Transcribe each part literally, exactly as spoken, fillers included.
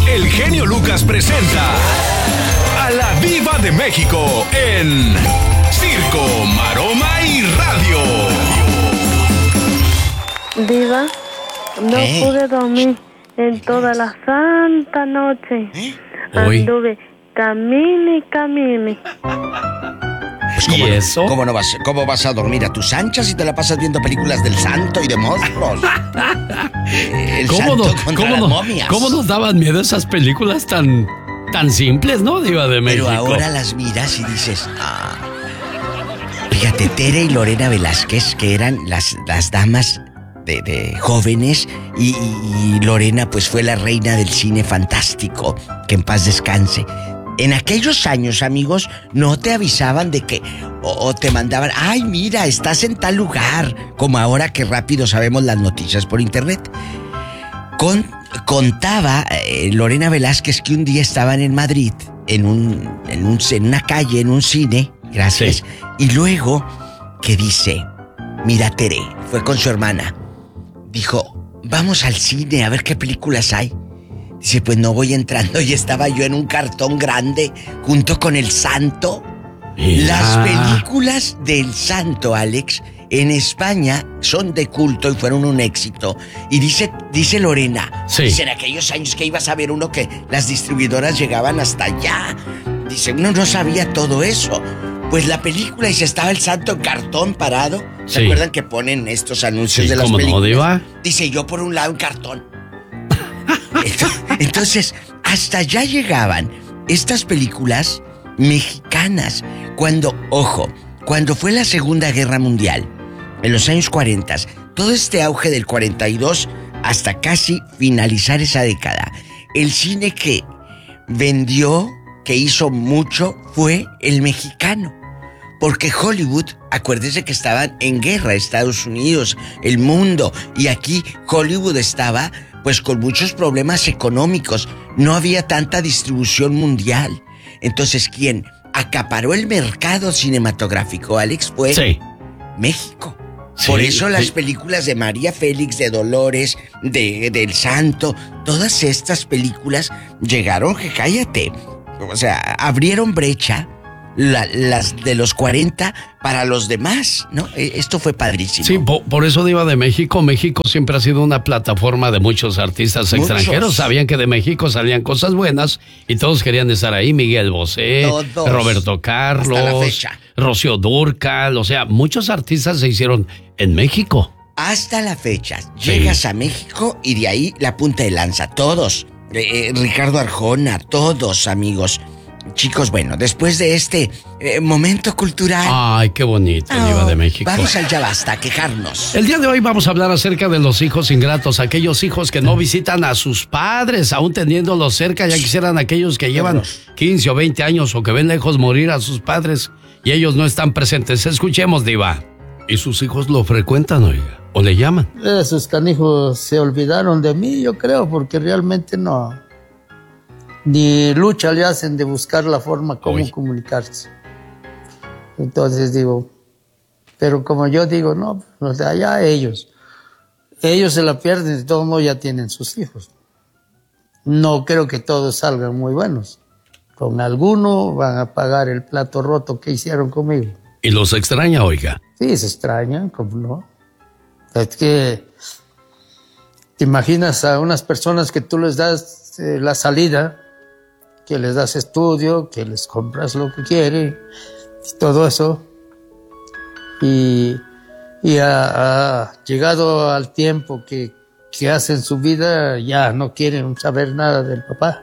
el genio Lucas presenta a la Diva de México en Circo, Maroma y Radio. Diva, no ¿Eh? pude dormir en toda la santa noche. ¿Eh? Anduve camine y camine. Pues, ¿Y ¿cómo no- eso? ¿cómo, no vas, ¿Cómo vas a dormir a tus anchas si te la pasas viendo películas del santo y de monstruos? El ¿Cómo, santo no- contra cómo las no- momias. cómo nos daban miedo esas películas tan, tan simples, ¿no, Diva de México? Pero ahora las miras y dices, ah. Fíjate, Tere y Lorena Velázquez, que eran las, las damas de, de jóvenes, y, y- y Lorena pues fue la reina del cine fantástico, que en paz descanse. En aquellos años, amigos, no te avisaban de que, o, o te mandaban, ay, mira, estás en tal lugar, como ahora que rápido sabemos las noticias por internet. Con, contaba eh, Lorena Velázquez que un día estaban en Madrid, en, un, en, un, en una calle, en un cine, gracias, Sí. y luego que dice, mira, Tere, fue con su hermana, dijo, vamos al cine a ver qué películas hay. Dice, pues no voy entrando, y estaba yo en un cartón grande junto con el santo. Mira. Las películas del santo, Alex, en España son de culto y fueron un éxito. Y dice, dice Lorena, Sí. dice, en aquellos años que ibas a ver uno que las distribuidoras llegaban hasta allá. Dice, uno no sabía todo eso. Pues la película, y se estaba el santo en cartón parado. ¿Se Sí. acuerdan que ponen estos anuncios Sí, de las ¿cómo no, películas? Diva? Dice, yo por un lado en cartón. Entonces, hasta allá llegaban estas películas mexicanas. Cuando, ojo, cuando fue la Segunda Guerra Mundial, en los años cuarenta, todo este auge del cuarenta y dos hasta casi finalizar esa década, el cine que vendió, que hizo mucho, fue el mexicano. Porque Hollywood, acuérdese que estaban en guerra Estados Unidos, el mundo, y aquí Hollywood estaba pues con muchos problemas económicos, no había tanta distribución mundial. Entonces, ¿quién acaparó el mercado cinematográfico, Alex? Fue Sí. México. Sí, Por eso las sí. películas de María Félix, de Dolores, de del Santo, todas estas películas llegaron, que cállate, o sea, abrieron brecha. La, las de los cuarenta para los demás, ¿no? Esto fue padrísimo. Sí, po- por eso Diva de México, México siempre ha sido una plataforma de muchos artistas Muchos. extranjeros. Sabían que de México salían cosas buenas y todos querían estar ahí. Miguel Bosé, Todos. Roberto Carlos, Hasta la fecha. Rocío Dúrcal, o sea, muchos artistas se hicieron en México. Hasta la fecha, Sí. llegas a México y de ahí la punta de lanza, todos. Eh, eh, Ricardo Arjona, todos, amigos. Chicos, bueno, después de este eh, momento cultural... Ay, qué bonito, oh, Diva de México. Vamos al ya basta, a quejarnos. El día de hoy vamos a hablar acerca de los hijos ingratos, aquellos hijos que no visitan a sus padres, aún teniéndolos cerca. Ya quisieran aquellos que llevan quince o veinte años o que ven lejos morir a sus padres y ellos no están presentes. Escuchemos, Diva. ¿Y sus hijos lo frecuentan, oiga? ¿O le llaman? Esos canijos se olvidaron de mí, yo creo, porque realmente no. Ni lucha le hacen de buscar la forma como Uy. comunicarse. Entonces digo, pero como yo digo, no, los de allá ellos. Ellos se la pierden, de todos modos ya tienen sus hijos. No creo que todos salgan muy buenos. Con alguno van a pagar el plato roto que hicieron conmigo. ¿Y los extraña, oiga? Sí, se extrañan, como no. Es que te imaginas a unas personas que tú les das eh, la salida, que les das estudio, que les compras lo que quieren, y todo eso. Y, y ha, ha llegado al tiempo que, que hacen su vida, ya no quieren saber nada del papá.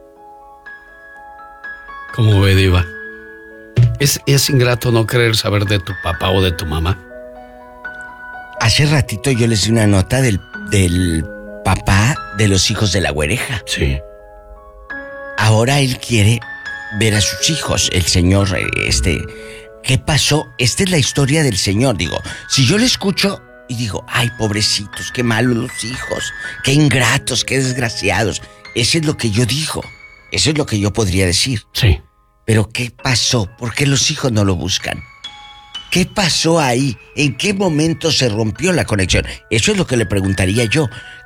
¿Cómo ve, Diva? ¿Es, ¿Es ingrato no querer saber de tu papá o de tu mamá? Hace ratito yo les di una nota del, del papá de los hijos de la güereja. Sí. Ahora él quiere ver a sus hijos, el señor, este... ¿Qué pasó? Esta es la historia del señor, digo. Si yo le escucho y digo, ay, pobrecitos, qué malos los hijos, qué ingratos, qué desgraciados. Eso es lo que yo digo. Eso es lo que yo podría decir. Sí. Pero ¿qué pasó? ¿Por qué los hijos no lo buscan? ¿Qué pasó ahí? ¿En qué momento se rompió la conexión? Eso es lo que le preguntaría yo.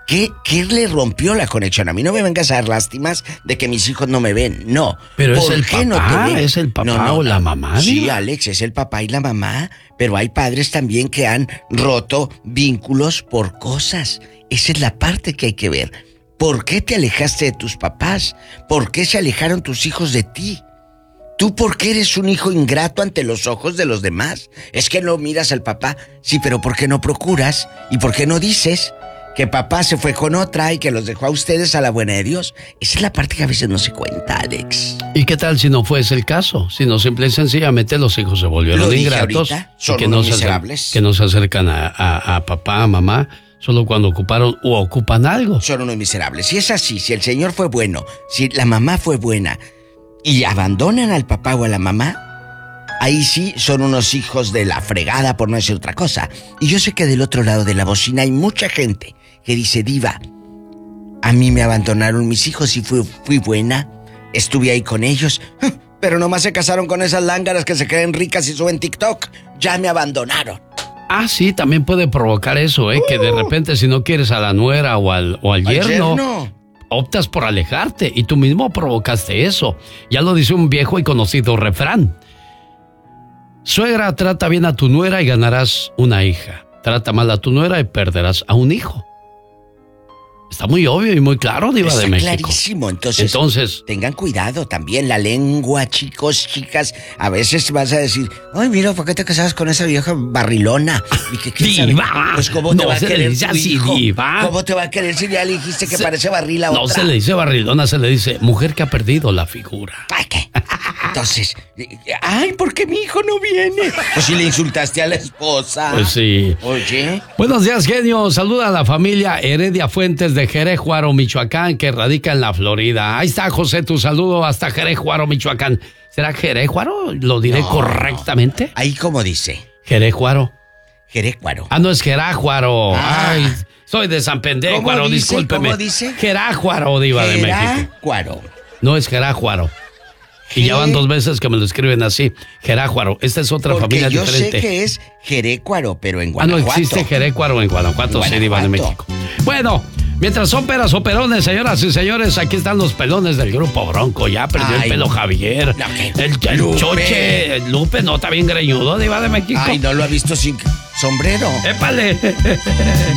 ¿Qué, ¿Qué le rompió la conexión? A mí no me vengas a dar lástimas de que mis hijos no me ven. No. Pero es ¿Por el qué papá, no te ven? es el papá No, no, o la no. mamá. Sí, Diva. Alex, es el papá y la mamá. Pero hay padres también que han roto vínculos por cosas. Esa es la parte que hay que ver. ¿Por qué te alejaste de tus papás? ¿Por qué se alejaron tus hijos de ti? ¿Tú por qué eres un hijo ingrato ante los ojos de los demás? Es que no miras al papá. Sí, pero ¿por qué no procuras? ¿Y por qué no dices que papá se fue con otra y que los dejó a ustedes a la buena de Dios? Esa es la parte que a veces no se cuenta, Alex. ¿Y qué tal si no fuese el caso? Si no, simple y sencillamente los hijos se volvieron Lo dije ingratos ahorita, son y que no, unos se acer- miserables. que no se acercan a, a- a papá, a mamá, solo cuando ocuparon o ocupan algo. Son unos miserables. Si es así, si el Señor fue bueno, si la mamá fue buena y abandonan al papá o a la mamá, ahí sí son unos hijos de la fregada, por no decir otra cosa. Y yo sé que del otro lado de la bocina hay mucha gente que dice: Diva, a mí me abandonaron mis hijos y fui, fui buena, estuve ahí con ellos, pero nomás se casaron con esas lángaras que se creen ricas y suben TikTok. Ya me abandonaron. Ah, sí, también puede provocar eso, ¿eh? Uh. Que de repente si no quieres a la nuera o al, o al yerno, yerno, optas por alejarte y tú mismo provocaste eso. Ya lo dice un viejo y conocido refrán. Suegra, trata bien a tu nuera y ganarás una hija. Trata mal a tu nuera y perderás a un hijo. Está muy obvio y muy claro, Diva Está de México. Clarísimo. Entonces, Entonces, tengan cuidado también. La lengua, chicos, chicas. A veces vas a decir: ay, mira, ¿por qué te casabas con esa vieja barrilona? ¿Y que, Diva. Pues ¿cómo no te va a querer dice tu así, hijo? Diva. ¿Cómo te va a querer si ya le dijiste que se, parece barril a otra? No se le dice barrilona, se le dice mujer que ha perdido la figura. ¿Ay, qué? Entonces, ay, ¿por qué mi hijo no viene? Pues si le insultaste a la esposa. Pues sí. Oye. Buenos días, genio. Saluda a la familia Heredia Fuentes de Jerejuaro, Michoacán, que radica en la Florida. Ahí está, José, tu saludo hasta Jerejuaro, Michoacán. ¿Será Jerejuaro? ¿Lo diré no, correctamente? Ahí como dice. Jerejuaro. Jerejuaro. Ah, no, es Jerájuaro. Ah. Ay, soy de San Pendéjuaro, discúlpeme. ¿Cómo dice? Jerájuaro, Diva de México. Jerájuaro. No es Jerájuaro. Y ya van dos veces que me lo escriben así. Jerájuaro. Esta es otra Porque familia yo diferente. Sé que es Jerécuaro, pero en Ah, no Guanajuato. existe Jerécuaro en Guanajuato, sí, Diva de México. Bueno, mientras son peras o perones, señoras y señores, aquí están los pelones del grupo Bronco. Ya perdió Ay, el pelo Javier. No, el, el Lupe. Choche, el Lupe, no, está bien greñudo, Diva de México. Ay, no lo ha visto sin sombrero. ¡Épale!